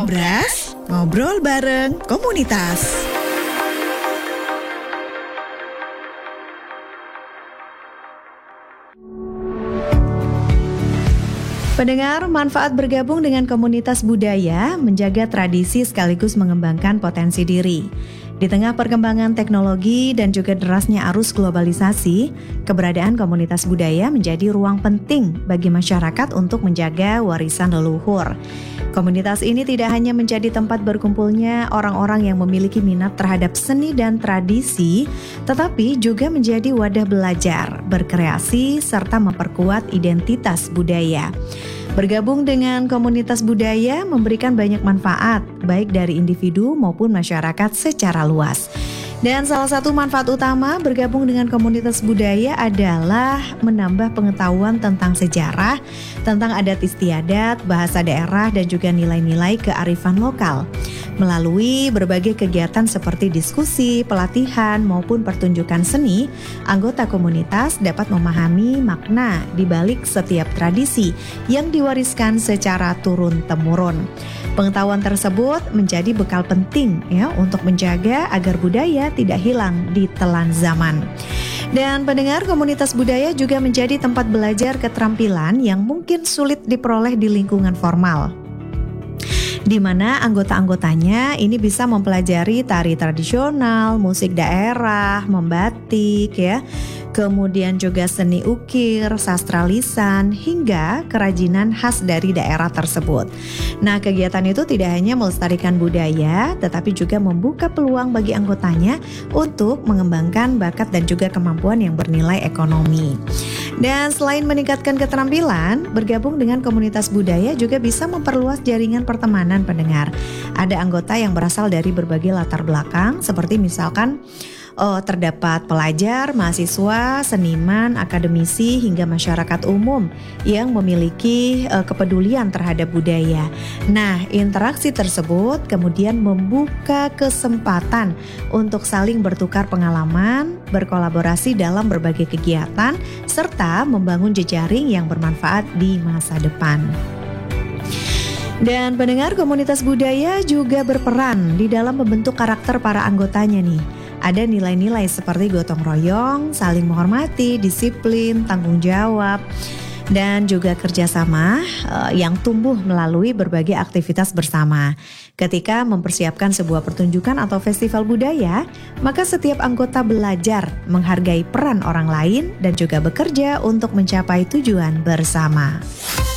Ngobras, ngobrol bareng komunitas. Pendengar, manfaat bergabung dengan komunitas budaya, menjaga tradisi sekaligus mengembangkan potensi diri. Di tengah perkembangan teknologi dan juga derasnya arus globalisasi, keberadaan komunitas budaya menjadi ruang penting bagi masyarakat untuk menjaga warisan leluhur. Komunitas ini tidak hanya menjadi tempat berkumpulnya orang-orang yang memiliki minat terhadap seni dan tradisi, tetapi juga menjadi wadah belajar, berkreasi, serta memperkuat identitas budaya. Bergabung dengan komunitas budaya memberikan banyak manfaat, baik dari individu maupun masyarakat secara luas. Dan salah satu manfaat utama bergabung dengan komunitas budaya adalah menambah pengetahuan tentang sejarah, tentang adat istiadat, bahasa daerah, dan juga nilai-nilai kearifan lokal. Melalui berbagai kegiatan seperti diskusi, pelatihan, maupun pertunjukan seni, anggota komunitas dapat memahami makna di balik setiap tradisi yang diwariskan secara turun-temurun. Pengetahuan tersebut menjadi bekal penting ya untuk menjaga agar budaya tidak hilang di telan zaman. Dan pendengar, komunitas budaya juga menjadi tempat belajar keterampilan yang mungkin sulit diperoleh di lingkungan formal, di mana anggota-anggotanya ini bisa mempelajari tari tradisional, musik daerah, membatik ya, kemudian juga seni ukir, sastra lisan, hingga kerajinan khas dari daerah tersebut. Nah, kegiatan itu tidak hanya melestarikan budaya, tetapi juga membuka peluang bagi anggotanya untuk mengembangkan bakat dan juga kemampuan yang bernilai ekonomi. Dan selain meningkatkan keterampilan, bergabung dengan komunitas budaya juga bisa memperluas jaringan pertemanan pendengar. Ada anggota yang berasal dari berbagai latar belakang, seperti misalkan terdapat pelajar, mahasiswa, seniman, akademisi, hingga masyarakat umum yang memiliki kepedulian terhadap budaya. Nah, interaksi tersebut kemudian membuka kesempatan untuk saling bertukar pengalaman, berkolaborasi dalam berbagai kegiatan, serta membangun jejaring yang bermanfaat di masa depan. Dan pendengar, komunitas budaya juga berperan di dalam membentuk karakter para anggotanya nih. Ada nilai-nilai seperti gotong royong, saling menghormati, disiplin, tanggung jawab, dan juga kerjasama yang tumbuh melalui berbagai aktivitas bersama. Ketika mempersiapkan sebuah pertunjukan atau festival budaya, maka setiap anggota belajar menghargai peran orang lain dan juga bekerja untuk mencapai tujuan bersama.